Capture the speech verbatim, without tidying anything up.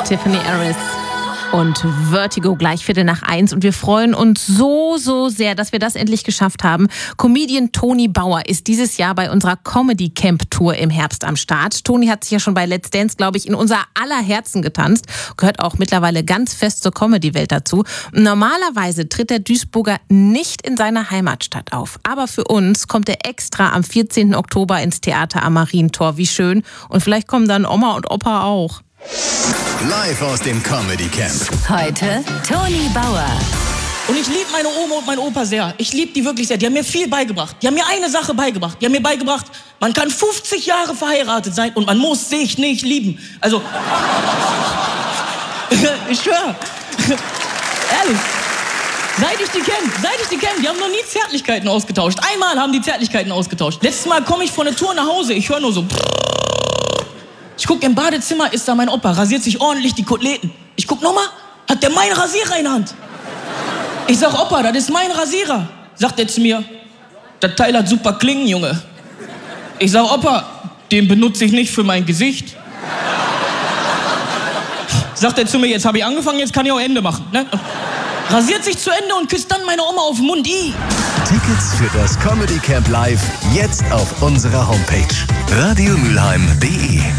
Tiffany Harris und Vertigo gleich Viertel nach eins. Und wir freuen uns so, so sehr, dass wir das endlich geschafft haben. Comedian Toni Bauer ist dieses Jahr bei unserer Comedy Camp Tour im Herbst am Start. Toni hat sich ja schon bei Let's Dance, glaube ich, in unser aller Herzen getanzt. Gehört auch mittlerweile ganz fest zur Comedy-Welt dazu. Normalerweise tritt der Duisburger nicht in seiner Heimatstadt auf. Aber für uns kommt er extra am vierzehnten Oktober ins Theater am Marientor. Wie schön. Und vielleicht kommen dann Oma und Opa auch. Live aus dem Comedy Camp. Heute Toni Bauer. Und ich liebe meine Oma und meinen Opa sehr. Ich liebe die wirklich sehr. Die haben mir viel beigebracht. Die haben mir eine Sache beigebracht. Die haben mir beigebracht, man kann fünfzig Jahre verheiratet sein und man muss sich nicht lieben. Also, ich schwöre. Ehrlich. Seit ich die kenne, seit ich die kenne, die haben noch nie Zärtlichkeiten ausgetauscht. Einmal haben die Zärtlichkeiten ausgetauscht. Letztes Mal komme ich von der Tour nach Hause, ich höre nur so... Ich guck im Badezimmer, ist da mein Opa, rasiert sich ordentlich die Koteletten. Ich guck nochmal, hat der meinen Rasierer in der Hand. Ich sag, Opa, das ist mein Rasierer. Sagt er zu mir, das Teil hat super Klingen, Junge. Ich sag, Opa, den benutze ich nicht für mein Gesicht. Sagt er zu mir, jetzt habe ich angefangen, jetzt kann ich auch Ende machen. Ne? Rasiert sich zu Ende und küsst dann meine Oma auf den Mund. I. Tickets für das Comedy Camp Live jetzt auf unserer Homepage radio mülheim punkt de.